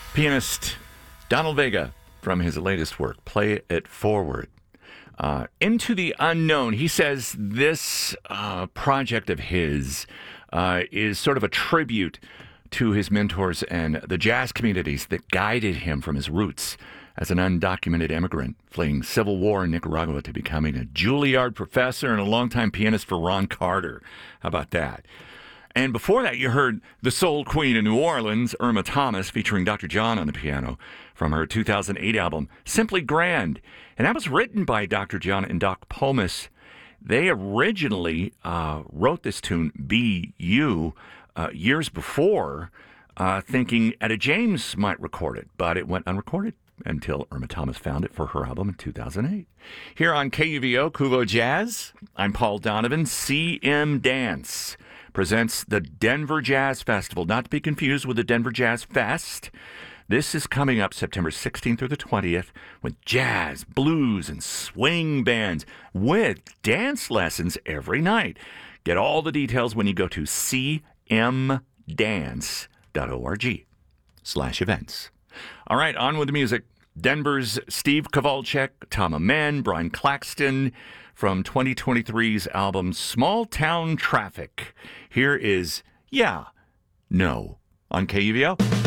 Pianist Donald Vega from his latest work, Play It Forward. Into the Unknown. He says this project of his is sort of a tribute to his mentors and the jazz communities that guided him from his roots as an undocumented immigrant fleeing civil war in Nicaragua to becoming a Juilliard professor and a longtime pianist for Ron Carter. How about that? And before that, you heard the Soul Queen of New Orleans, Irma Thomas, featuring Dr. John on the piano from her 2008 album, Simply Grand. And that was written by Dr. John and Doc Pomus. They originally wrote this tune, Be You, years before, thinking Etta James might record it, but it went unrecorded until Irma Thomas found it for her album in 2008. Here on KUVO, Kuvo Jazz, I'm Paul Donovan. CM Dance presents the Denver Jazz Festival, not to be confused with the Denver Jazz Fest. This is coming up September 16th through the 20th with jazz, blues, and swing bands with dance lessons every night. Get all the details when you go to cmdance.org/events. All right, on with the music. Denver's Steve Kowalczyk, Tom Amen, Brian Claxton from 2023's album Small Town Traffic. Here is Yeah, No on KUVO.